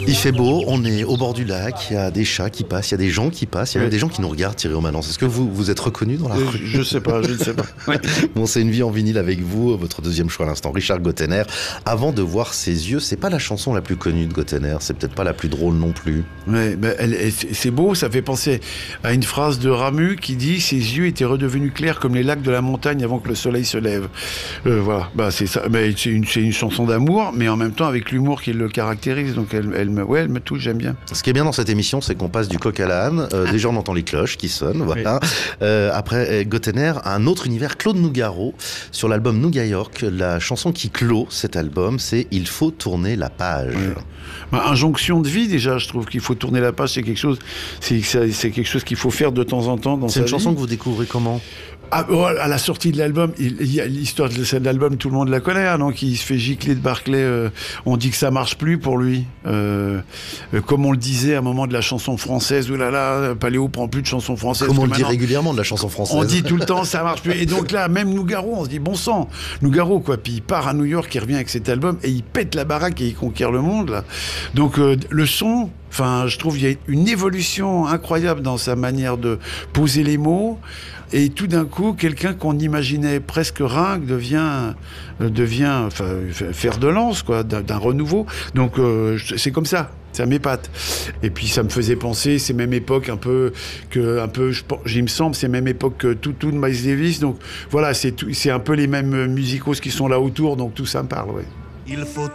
Il fait beau, on est au bord du lac, il y a des chats qui passent, il y a des gens qui passent, il y a même des gens qui nous regardent, Thierry Omanence. Est-ce que vous êtes reconnu dans la rue? Je ne sais pas. Ouais. Bon, c'est Une vie en vinyle avec vous, votre deuxième choix à l'instant, Richard Gottener. Avant de voir ses yeux, c'est pas la chanson la plus connue de Gottener, c'est peut-être pas la plus drôle non plus. Ouais, c'est beau, ça fait penser à une phrase de Ramu qui dit « Ses yeux étaient redevenus clairs comme les lacs de la montagne avant que le soleil se lève ». Voilà, c'est ça. C'est une chanson d'amour, mais en même temps avec l'humour qui le caractérise. Donc elle me touche, j'aime bien. Ce qui est bien dans cette émission, c'est qu'on passe du coq à l'âne. Déjà, on entend les cloches qui sonnent. Voilà. Oui. Après Gottener, un autre univers, Claude Nougaro, sur l'album Nouga York. La chanson qui clôt cet album, c'est « Il faut tourner la page ». Injonction de vie, déjà, je trouve qu'il faut tourner la page. C'est quelque chose qu'il faut faire de temps en temps dans sa vie. C'est une chanson que vous découvrez comment ? À la sortie de l'album, il y a l'histoire de l'album, tout le monde la connaît, hein, donc il se fait gicler de Barclay. On dit que ça marche plus pour lui. Comme on le disait à un moment de la chanson française, oulala, Paléo prend plus de chansons françaises. Comme on le dit régulièrement de la chanson française. On dit tout le temps, ça marche plus. Et donc là, même Nougaro, on se dit bon sang, Nougaro quoi. Puis il part à New York, il revient avec cet album et il pète la baraque et il conquiert le monde là. Donc le son. Enfin, je trouve qu'il y a une évolution incroyable dans sa manière de poser les mots. Et tout d'un coup, quelqu'un qu'on imaginait presque ringue devient fer de lance, quoi, d'un renouveau. Donc, c'est comme ça. Ça m'épate. Et puis, ça me faisait penser, c'est même époque il me semble, c'est même époque que tout de Miles Davis. Donc, voilà, c'est un peu les mêmes musicos qui sont là autour. Donc, tout ça me parle, ouais. Il faut